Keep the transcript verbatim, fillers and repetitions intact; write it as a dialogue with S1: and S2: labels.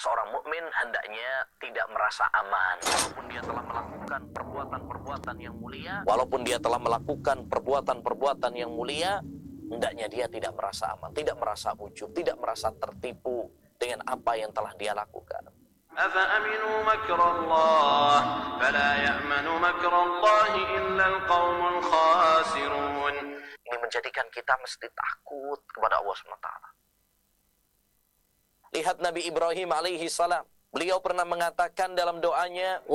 S1: seorang mukmin hendaknya tidak merasa aman walaupun dia telah melakukan perbuatan-perbuatan yang mulia. Walaupun dia telah melakukan perbuatan-perbuatan yang mulia, hendaknya dia tidak merasa aman, tidak merasa ujub, tidak merasa tertipu dengan apa yang telah dia lakukan.
S2: أَفَأَمِنُوا مَكْرَ اللَّهِ فَلَا يَأْمَنُ مَكْرَ اللَّهِ إِلَّا الْقَوْمُ الْخَاسِرُونَ.
S1: Ini menjadikan kita mesti takut kepada Allah subhanahu wa taala. Lihat Nabi Ibrahim alaihi salam. Beliau pernah mengatakan dalam doanya,